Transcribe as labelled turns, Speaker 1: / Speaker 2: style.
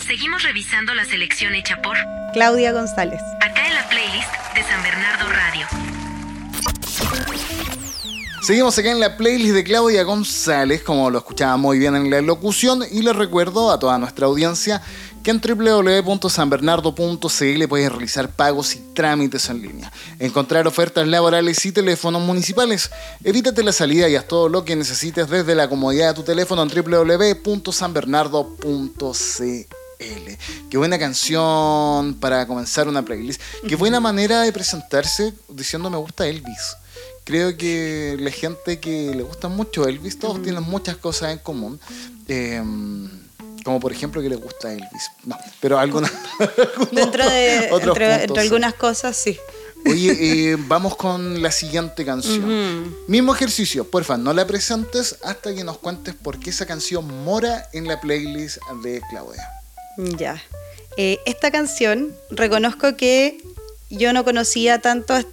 Speaker 1: Seguimos revisando la selección hecha por
Speaker 2: Claudia González.
Speaker 1: acá en la playlist de San Bernardo Radio.
Speaker 3: Seguimos acá en la playlist de Claudia González, como lo escuchaba muy bien en la locución, y les recuerdo a toda nuestra audiencia que en www.sanbernardo.cl puedes realizar pagos y trámites en línea, encontrar ofertas laborales y teléfonos municipales. Evítate la salida y haz todo lo que necesites desde la comodidad de tu teléfono en www.sanbernardo.cl. Qué buena canción para comenzar una playlist. Qué buena manera de presentarse diciendo me gusta Elvis. Creo que la gente que le gusta mucho Elvis, todos tienen muchas cosas en común. Como por ejemplo que les gusta Elvis. No, pero algunas
Speaker 2: Entre algunas cosas, sí.
Speaker 3: Oye, vamos con la siguiente canción. Mismo ejercicio, porfa, no la presentes hasta que nos cuentes por qué esa canción mora en la playlist de Claudia.
Speaker 2: Ya. Esta canción, reconozco que yo no conocía tanto a